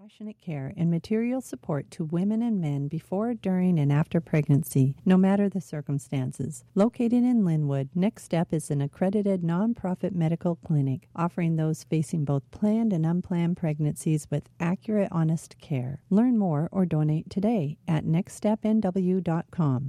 Compassionate care and material support to women and men before, during, and after pregnancy, no matter the circumstances. Located in Linwood, Next Step is an accredited nonprofit medical clinic offering those facing both planned and unplanned pregnancies with accurate, honest care. Learn more or donate today at nextstepnw.com.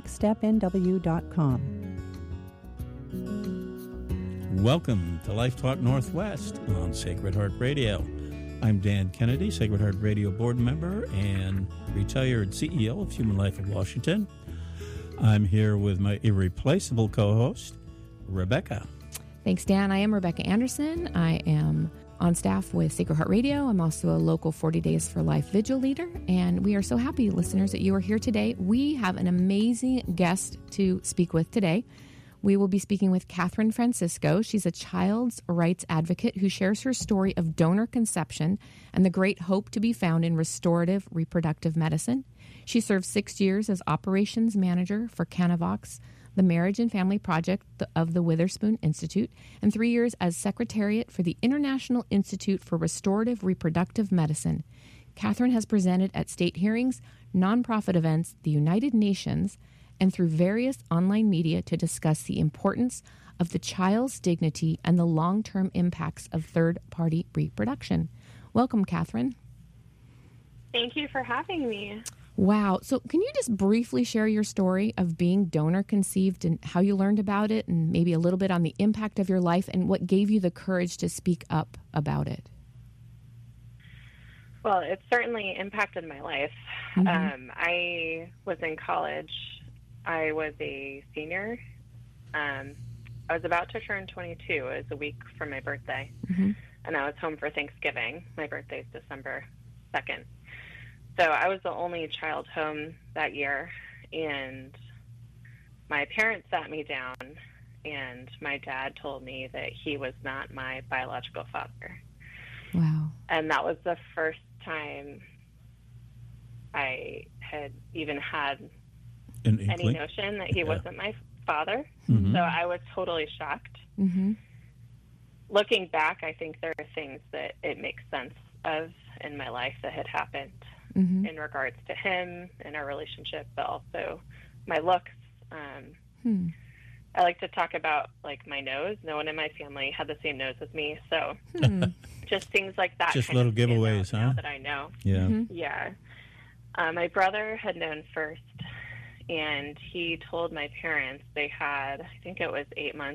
nextstepnw.com. Welcome to Life Talk Northwest on Sacred Heart Radio. I'm Dan Kennedy, Sacred Heart Radio board member and retired CEO of Human Life of Washington. I'm here with my irreplaceable co-host, Rebecca. Thanks, Dan. I am Rebecca Anderson. I am on staff with Sacred Heart Radio. I'm also a local 40 Days for Life vigil leader, and we are so happy, listeners, that you are here today. We have an amazing guest to speak with today. We will be speaking with Catherine Francisco. She's a child's rights advocate who shares her story of donor conception and the great hope to be found in restorative reproductive medicine. She served 6 years as operations manager for Canavox, the Marriage and Family Project of the Witherspoon Institute, and 3 years as secretariat for the International Institute for Restorative Reproductive Medicine. Catherine has presented at state hearings, nonprofit events, the United Nations, and through various online media to discuss the importance of the child's dignity and the long-term impacts of third-party reproduction. Welcome, Catherine. Thank you for having me. Wow. So can you just briefly share your story of being donor conceived and how you learned about it, and maybe a little bit on the impact of your life and what gave you the courage to speak up about it? Well, it certainly impacted my life. Mm-hmm. I was in college. I was a senior. I was about to turn 22. It was a week from my birthday. Mm-hmm. And I was home for Thanksgiving. My birthday is December 2nd. So I was the only child home that year. And my parents sat me down, and my dad told me that he was not my biological father. Wow. And that was the first time I had even had any notion that he wasn't my father. Mm-hmm. So I was totally shocked. Mm-hmm. Looking back, I think there are things that it makes sense of in my life that had happened Mm-hmm. in regards to him and our relationship, but also my looks. I like to talk about, like, my nose. No one in my family had the same nose as me, so just things like that. Just little giveaways, huh? Now that I know. Yeah. Mm-hmm. Yeah. My brother had known first, and he told my parents they had, I think it was 8 months